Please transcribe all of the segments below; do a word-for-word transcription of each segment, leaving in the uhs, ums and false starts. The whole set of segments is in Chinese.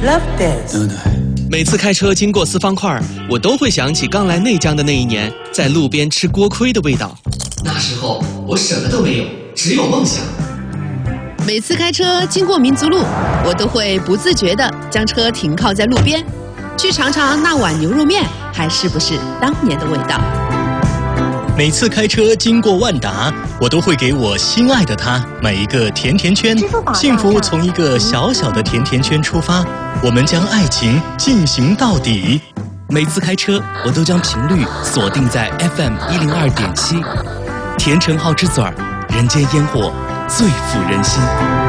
Love this。 每次开车经过四方块，我都会想起刚来内江的那一年，在路边吃锅盔的味道。那时候我什么都没有，只有梦想。 每次开车经过民族路，我都会不自觉地将车停靠在路边，去尝尝那碗牛肉面还是不是当年的味道。 每次开车经过万达，我都会给我心爱的他买一个甜甜圈。幸福从一个小小的甜甜圈出发，我们将爱情进行到底。 每次开车，我都将频率锁定在 F M 一零二点七，甜橙好之嘴儿，人间烟火最抚人心。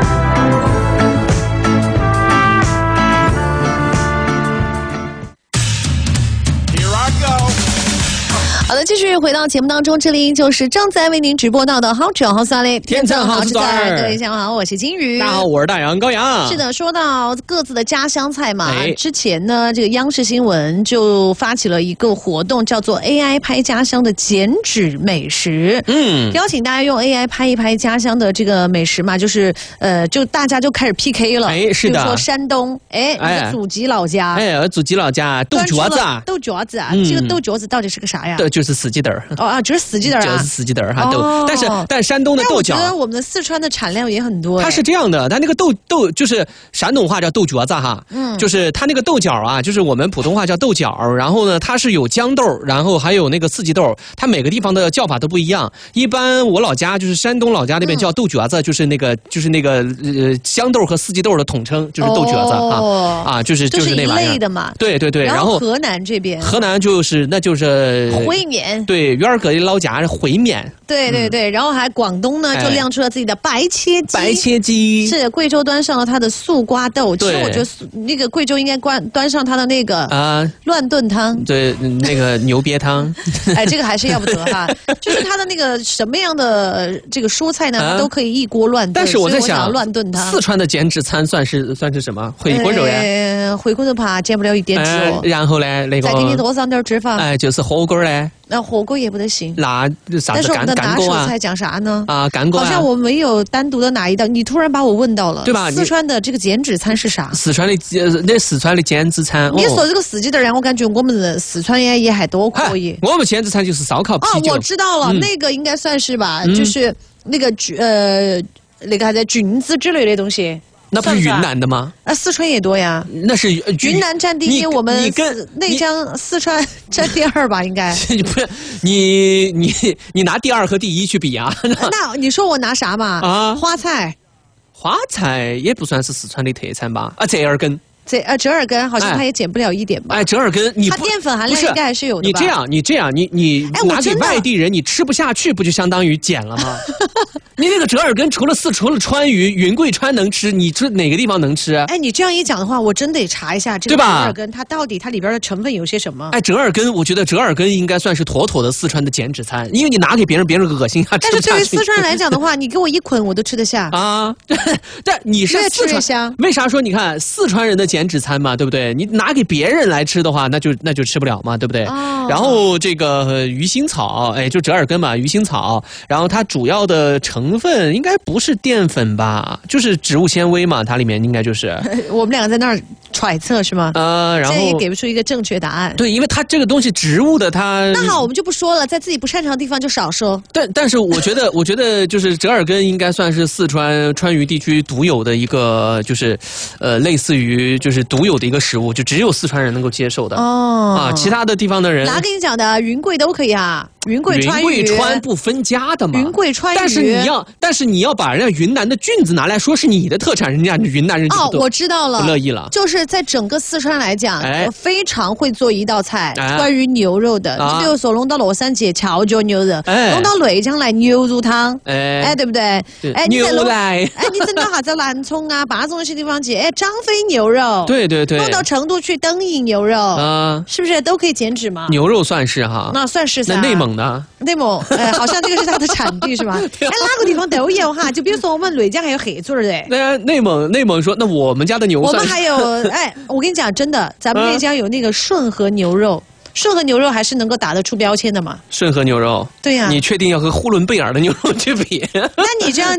好的，继续回到节目当中，这里就是正在为您直播到的好酒好酸嘞， 天成好之嘴儿。 各位下午好，我是金鱼。 大家好，我是大洋高阳。 是的，说到各自的家乡菜嘛， 哎、 之前呢，这个央视新闻就发起了一个活动，叫做 A I 拍家乡的减脂美食。嗯，邀请大家用 A I 拍一拍家乡的这个美食嘛，就是呃，就大家就开始 P K 了。 哎，是的。 比如说山东，哎，哎你的祖籍老家， 哎，祖籍老家豆角子啊， 豆角子啊，嗯、这个豆角子到底是个啥呀？ 对，就是死鸡蛋儿。 哦啊，就是死鸡蛋儿啊， 就是死鸡蛋儿哈豆。哦、但是但山东的豆角， 我觉得我们的四川的产量也很多。 它是这样的，它那个豆豆就是山东话叫豆角子哈，嗯，就是它那个豆角啊，就是我们普通话叫豆角，然后呢，它是有豇豆，然后还有那个四季豆，它每个地方的叫法都不一样。一般我老家就是山东老家那边叫豆角子，嗯、就是那个就是那个呃豇豆和四季豆的统称，就是豆角子啊、哦、啊，就是就是那玩意儿。 一类的嘛。 对对对， 然后河南这边， 河南就是那就是烩面。 对，元儿哥的老家是烩面。 对对对，嗯、然后还广东呢就亮出了自己的白切鸡。 白切鸡是贵州端上了它的素瓜豆。其实我觉得那个贵州应该端端上它的那个啊乱炖汤。 对，那个牛瘪汤。 哎，这个还是要不得哈。就是它的那个什么样的这个蔬菜呢，它、啊、都可以一锅乱炖。 但是我在想， 乱炖汤。 四川的减脂餐算是算是什么？回锅肉呀？ 呃，回锅肉怕减不了一点脂哦。 呃、然后呢，那个再给你多上点脂肪。 哎，就是火锅嘞。 那火锅也不得行。 那啥子干干锅啊？ 拿手菜讲啥呢？ 啊，干锅、啊。 好像我没有单独的哪一道，你突然把我问到了， 对吧？ 四川的这个减脂餐是啥？ 四川的那四川的减脂餐， 你说这个四季豆儿，我感觉我们四川也也还都可以。 我们减脂餐就是烧烤啤酒。 哦，我知道了，嗯、那个应该算是吧，嗯、就是那个呃那个还在菌子之类的东西。 那不是云南的吗？ 啊，四川也多呀。 那是云南占第一，我们内江四川占第二吧？应该。 你不是你你你拿第二和第一去比啊？ 那你说我拿啥嘛？啊，花菜。 花菜也不算是四川的特产吧？啊，折耳根。 这呃折耳根好像它也减不了一点吧？ 哎，折耳根你它淀粉含量应该还是有的吧？ 你这样，你这样，你你拿给外地人，你吃不下去，不就相当于减了吗？你那个折耳根除了四除了川渝云贵川能吃，你这哪个地方能吃？ 哎，你这样一讲的话，我真得查一下这个折耳根它到底它里边的成分有些什么？ 哎，折耳根，我觉得折耳根应该算是妥妥的四川的减脂餐，因为你拿给别人，别人恶心啊，吃不下去。 但是对于四川人来讲的话，你给我一捆我都吃得下啊。 但你是四川香， 为啥说你看四川人的减脂餐嘛，对不对？对你拿给别人来吃的话，那就那就吃不了嘛，对不对？哦、然后这个、呃、鱼腥草，哎，就折耳根嘛，鱼腥草，然后它主要的成分应该不是淀粉吧，就是植物纤维嘛，它里面应该就是。 我们两个在那儿揣测是吗？ 呃，然后现在也给不出一个正确答案。 对，因为它这个东西植物的它。 那好，我们就不说了，在自己不擅长的地方就少说。 但但是我觉得，我觉得就是折耳根应该算是四川川渝地区独有的一个，就是呃，类似于就是独有的一个食物，就只有四川人能够接受的哦啊，其他的地方的人。 哪跟你讲的？云贵都可以啊，云贵川渝。 云贵川不分家的嘛。 云贵川渝。 但是你要，但是你要把人家云南的菌子拿来说是你的特产，人家云南人就不哦，我知道了， 不乐意了。 就是在整个四川来讲， 哎、 非常会做一道菜，哎、关于牛肉的。啊、就比如说弄到洛杉矶翘脚牛肉，哎、弄到内江来牛肉汤，哎，哎，对不对？ 对哎， 牛来， 哎，你整到啥子南充啊、巴中那些地方去，哎，张飞牛肉， 对对对， 弄到成都去灯影牛肉，啊，是不是都可以减脂吗？ 牛肉算是哈， 那算是噻。 那内蒙呢？ 内蒙，哎，好像这个是它的产地是吧？哎，哪个地方都有哈，就比如说我们内江还有黑嘴儿的。 对啊，内蒙内蒙说，那我们家的牛， 我们还有，哎，我跟你讲，真的，咱们内江有那个顺和牛肉。顺和牛肉还是能够打得出标签的嘛？ 顺和牛肉， 对呀、啊， 你确定要和呼伦贝尔的牛肉去比？ 那你这样